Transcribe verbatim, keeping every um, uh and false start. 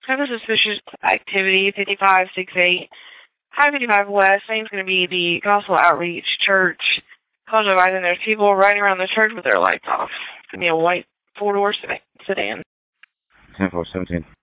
Have a suspicious activity, fifty-five sixty-eight. High fifty-five West. Name's going to be the Gospel Outreach Church. Calls advising there's people riding around the church with their lights off. It's going to be a white four-door sedan. ten four seventeen.